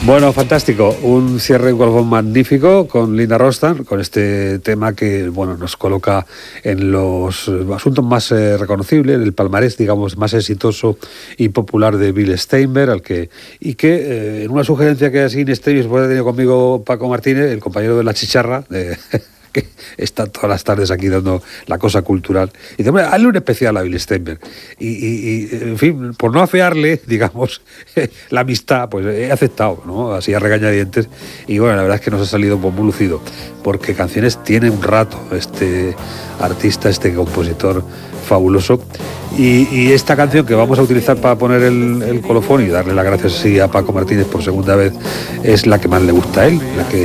Bueno, fantástico. Un cierre de colofón magnífico con Linda Ronstadt, con este tema que, bueno, nos coloca en los asuntos más reconocibles, el palmarés, digamos, más exitoso y popular de Bill Steinberg, en una sugerencia que así en extremis pues, ha tenido conmigo Paco Martínez, el compañero de La Chicharra, que está todas las tardes aquí dando la cosa cultural. Y dice, hombre, hazle un especial a Bill Steinberg. Y en fin, por no afearle, digamos, la amistad, pues he aceptado, ¿no? Así a regañadientes. Y bueno, la verdad es que nos ha salido muy lucido, porque canciones tiene un rato este artista, este compositor fabuloso. Y esta canción que vamos a utilizar para poner el colofón y darle las gracias así a Paco Martínez por segunda vez, es la que más le gusta a él, la que